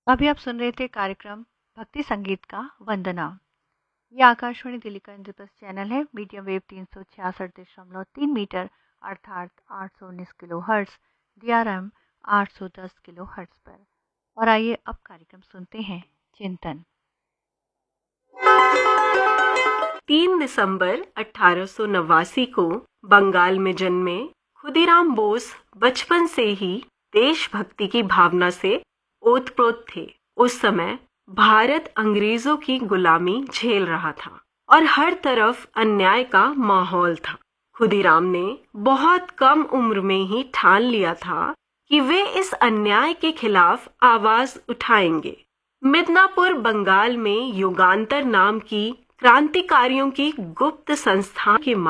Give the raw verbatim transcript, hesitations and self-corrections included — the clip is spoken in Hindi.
अभी आप सुन रहे थे कार्यक्रम भक्ति संगीत का वंदना। ये आकाशवाणी दिल्ली का इंद्रप्रस्थ चैनल है। मीडियम वेव तीन सौ छियासठ दशमलव तीन मीटर अर्थात आठ सौ उन्नीस kilo hertz, D R M आठ सौ दस किलो हर्ट्स पर। और आइए अब कार्यक्रम सुनते हैं चिंतन। तीन दिसंबर अठारह सौ नवासी को बंगाल में जन्मे खुदीराम बोस बचपन से ही देशभक्ति की भावना से ओतप्रोत थे। उस समय भारत अंग्रेजों की गुलामी झेल रहा था और हर तरफ अन्याय का माहौल था। खुदीराम ने बहुत कम उम्र में ही ठान लिया था कि वे इस अन्याय के खिलाफ आवाज उठाएंगे। मिदनापुर बंगाल में युगांतर नाम की क्रांतिकारियों की गुप्त संस्था के